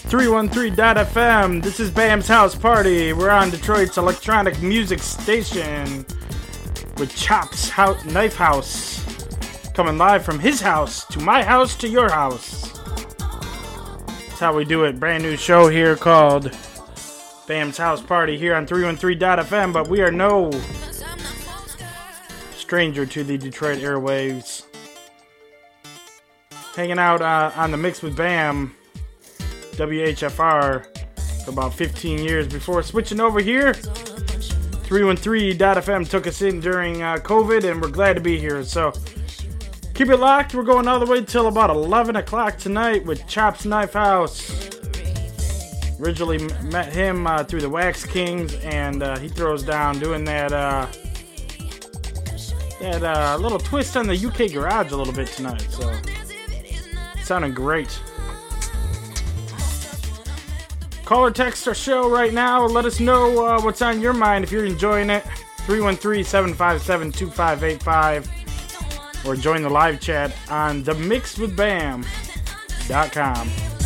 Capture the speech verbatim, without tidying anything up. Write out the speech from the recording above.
three one three dot f m. This is Bam's House Party. We're on Detroit's electronic music station with Chops House, Knife House. Coming live from his house to my house to your house. That's how we do it. Brand new show here called Bam's House Party here on three one three dot f m. But we are no stranger to the Detroit airwaves. Hanging out uh, on the Mix with Bam, W H F R, for about fifteen years before switching over here. three one three dot f m took us in during uh, COVID, and we're glad to be here. So keep it locked. We're going all the way till about eleven o'clock tonight with Chops Knife House. Originally met him uh, through the Wax Kings, and uh, he throws down doing that uh, that uh, little twist on the U K garage a little bit tonight. So sounding great. Call or text our show right now. Let us know uh, what's on your mind if you're enjoying it. three one three, seven five seven, two five eight five. Or join the live chat on the mix with bam dot com.